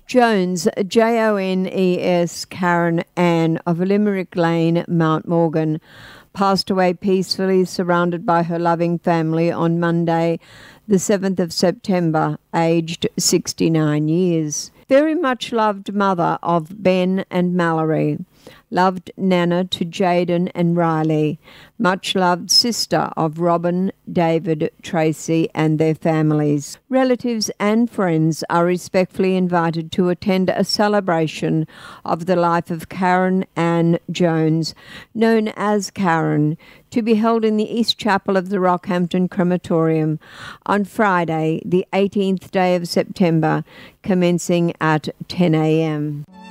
Jones, Jones, Karen Ann of Limerick Lane, Mount Morgan, passed away peacefully surrounded by her loving family on Monday, the 7th of September, aged 69 years. Very much loved mother of Ben and Mallory. Loved Nana to Jaden and Riley. Much loved sister of Robin, David, Tracy and their families. Relatives and friends are respectfully invited to attend a celebration of the life of Karen Ann Jones, known as Karen, to be held in the East Chapel of the Rockhampton Crematorium on Friday, the 18th day of September, commencing at 10 a.m.